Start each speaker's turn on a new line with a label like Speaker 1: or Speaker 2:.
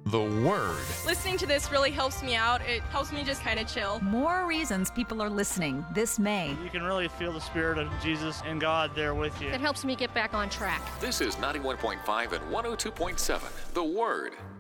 Speaker 1: The Word.
Speaker 2: Listening to this really helps me out. It helps me just kind of chill.
Speaker 3: More reasons people are listening this May.
Speaker 4: You can really feel the Spirit of Jesus and God there with you.
Speaker 5: It helps me get back on track.
Speaker 1: This is 91.5 and 102.7. The Word.